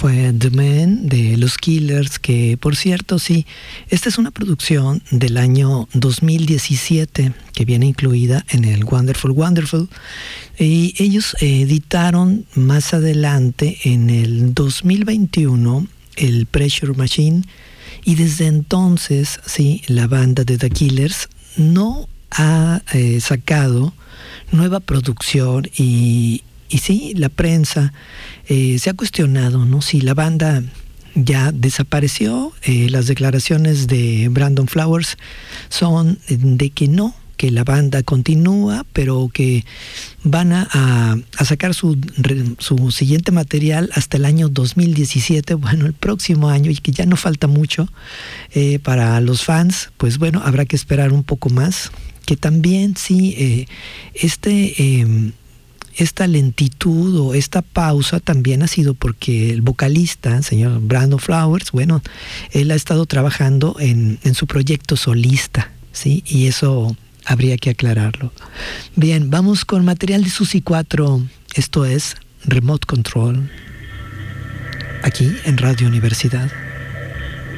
fue The Man de los Killers, que por cierto, sí, esta es una producción del año 2017 que viene incluida en el Wonderful Wonderful, y ellos editaron más adelante en el 2021 el Pressure Machine, y desde entonces, sí, la banda de The Killers no ha sacado nueva producción, y sí, la prensa se ha cuestionado, ¿no?, si la banda ya desapareció. Las declaraciones de Brandon Flowers son de que no, que la banda continúa, pero que van a sacar su siguiente material hasta el año 2017, bueno, el próximo año, y que ya no falta mucho para los fans. Pues bueno, habrá que esperar un poco más, que también sí, esta lentitud o esta pausa también ha sido porque el vocalista, señor Brandon Flowers, bueno, él ha estado trabajando en su proyecto solista, ¿sí? Y eso habría que aclararlo. Bien, vamos con material de Susi 4. Esto es Remote Control, aquí en Radio Universidad.